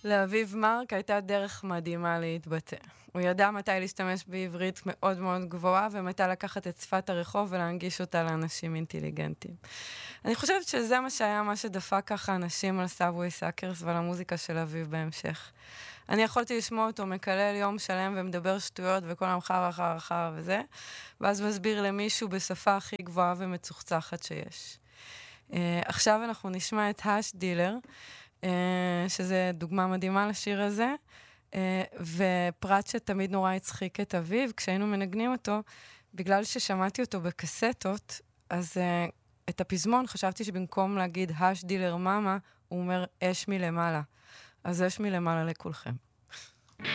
לאביב מרק הייתה דרך מדהימה להתבטא. הוא ידע מתי להשתמש בעברית מאוד מאוד גבוהה, ומתי לקחת את שפת הרחוב ולהנגיש אותה לאנשים אינטליגנטים. אני חושבת שזה מה שהיה מה שדפק ככה אנשים על סאבווי סאקרס ועל המוזיקה של אביב בהמשך. אני יכולתי לשמוע אותו מקלל יום שלם ומדבר שטויות וכל היום חרא חרא חרא וזה, ואז מסביר למישהו בשפה הכי גבוהה ומצוחצחת שיש. עכשיו אנחנו נשמע את האש דילר, שזה דוגמה מדהימה לשיר הזה, ופרט שתמיד נורא הצחיק את אביב, כשהיינו מנגנים אותו, בגלל ששמעתי אותו בקסטות, אז את הפזמון חשבתי שבמקום להגיד האש דילר מאמה, הוא אומר אש מלמעלה. אז אש מלמעלה לכולכם.